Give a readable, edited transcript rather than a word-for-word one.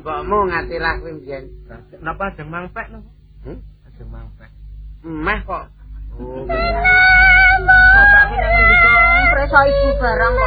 mbokmu ngatilah kuwi mbiyen. Napa ajeng mangpek lho? Ajeng mangpek. Emeh kok. Oh. Kok gak kena ngendi kompres ibu barang